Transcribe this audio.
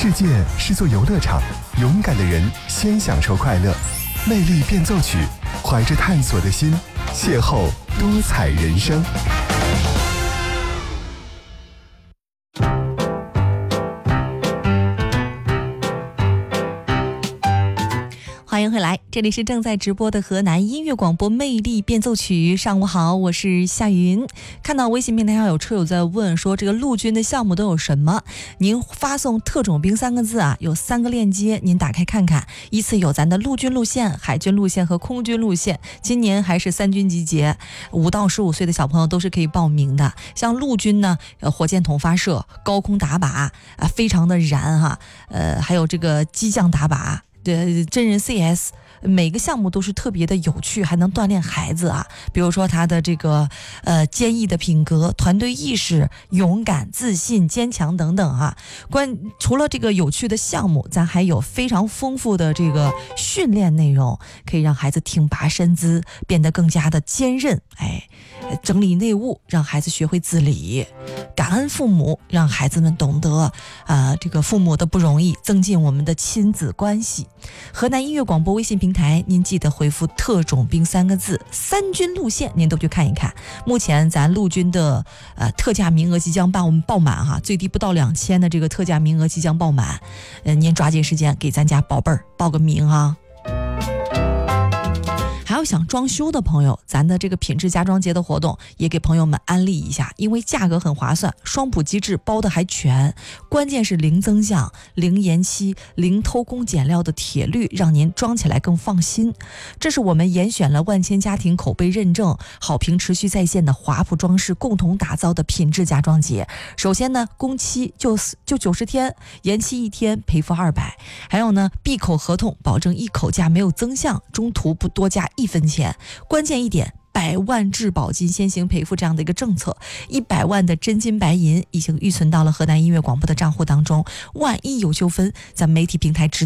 世界是座游乐场，勇敢的人先享受快乐。魅力变奏曲，怀着探索的心，邂逅多彩人生。 欢迎回来，这里是正在直播的河南音乐广播魅力变奏曲。上午好，我是夏云。看到微信平台上有车友在问说，这个陆军的项目都有什么？您发送特种兵3个字啊，有3个链接，您打开看看，依次有咱的陆军路线、海军路线和空军路线。今年还是3军集结，5到15岁的小朋友都是可以报名的。像陆军呢，火箭筒发射、高空打靶啊，非常的燃哈。还有这个机降打靶。真人 CS， 每个项目都是特别的有趣，还能锻炼孩子啊。比如说他的这个坚毅的品格、团队意识、勇敢、自信、坚强等等啊。除了这个有趣的项目，咱还有非常丰富的这个训练内容，可以让孩子挺拔身姿，变得更加的坚韧。整理内务，让孩子学会自理；感恩父母，让孩子们懂得这个父母的不容易，增进我们的亲子关系。河南音乐广播微信平台，您记得回复特种兵3个字，3军路线您都去看一看。目前咱陆军的特价名额即将爆满哈，最低不到2000的这个特价名额即将爆满，您抓紧时间给咱家宝贝儿报个名啊。还有想装修的朋友，咱的这个品质家装节的活动也给朋友们安利一下，因为价格很划算，双普机制包的还全，关键是零增项、零延期、零偷工减料的铁律，让您装起来更放心。这是我们严选了万千家庭口碑认证、好评持续在线的华普装饰共同打造的品质家装节。首先呢，工期就90天，延期1天赔付200，还有呢，闭口合同保证一口价没有增项，中途不多加1分钱。关键一点，100万质保金先行赔付这样的一个政策，100万的真金白银已经预存到了河南音乐广播的账户当中，万一有纠纷，咱媒体平台